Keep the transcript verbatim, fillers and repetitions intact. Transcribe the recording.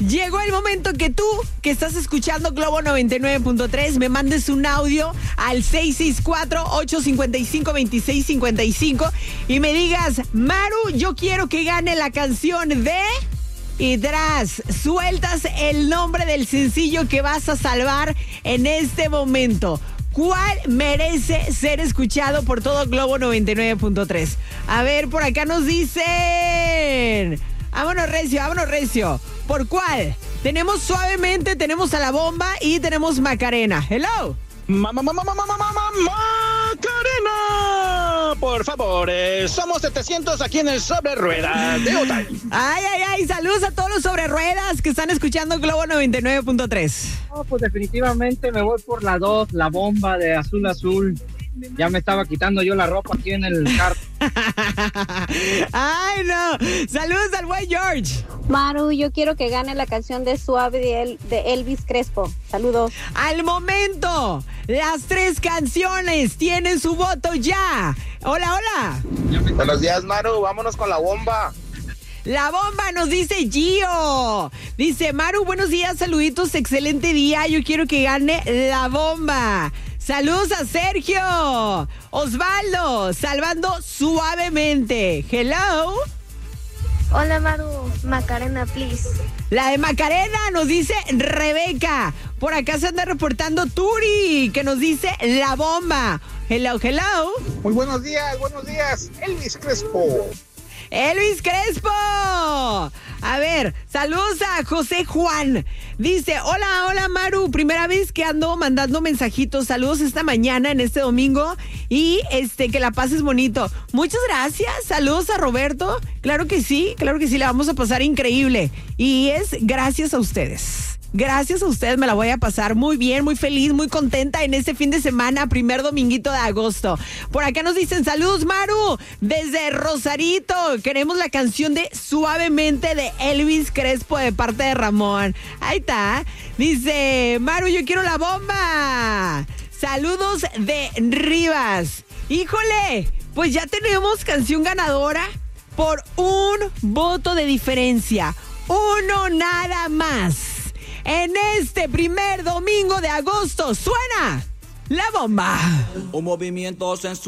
Llegó el momento que tú, que estás escuchando Globo noventa y nueve punto tres, me mandes un audio al seis seis cuatro, ocho cinco cinco, dos seis cinco cinco y me digas, Maru, yo quiero que gane la canción de... Y tras, sueltas el nombre del sencillo que vas a salvar en este momento. ¿Cuál merece ser escuchado por todo Globo noventa y nueve punto tres? A ver, por acá nos dicen... Vámonos recio, vámonos recio. ¿Por cuál? Tenemos Suavemente, tenemos A la Bomba y tenemos Macarena. Hello. ¡Mamá, mamá, mamá, mamá, Macarena! Por favor, eh, somos setecientos aquí en el Sobre Ruedas de Otay. Ay, ay, ay, saludos a todos los Sobre Ruedas que están escuchando Globo noventa y nueve punto tres. No, pues definitivamente me voy por la dos, La Bomba de Azul Azul. Ya me estaba quitando yo la ropa aquí en el carro. Ay, no. Saludos al buen George. Maru, yo quiero que gane la canción de Suave de, El- de Elvis Crespo. Saludos. Al momento, las tres canciones tienen su voto ya. Hola, hola. Buenos días, Maru. Vámonos con La Bomba. La Bomba nos dice Gio. Dice, Maru, buenos días, saluditos, excelente día. Yo quiero que gane La Bomba. Saludos a Sergio. Osvaldo, salvando Suavemente. Hello. Hola Maru, Macarena, please. La de Macarena nos dice Rebeca. Por acá se anda reportando Turi, que nos dice La Bomba. Hello, hello. Muy buenos días, buenos días. Elvis Crespo. Elvis Crespo. A ver, saludos a José Juan. Dice, hola, hola Maru, primera vez que ando mandando mensajitos. Saludos esta mañana, en este domingo. Y este, que la pases bonito. Muchas gracias, saludos a Roberto. Claro que sí, claro que sí, la vamos a pasar increíble. Y es gracias a ustedes. Gracias a ustedes, me la voy a pasar muy bien, muy feliz, muy contenta en este fin de semana, primer dominguito de agosto. Por acá nos dicen, saludos Maru, desde Rosarito. Queremos la canción de Suavemente de Elvis Crespo de parte de Ramón. Ahí está. Dice, Maru, yo quiero La Bomba. Saludos de Rivas. Híjole, pues ya tenemos canción ganadora por un voto de diferencia. Uno nada más. En este primer domingo de agosto suena La Bomba. Un movimiento sensual.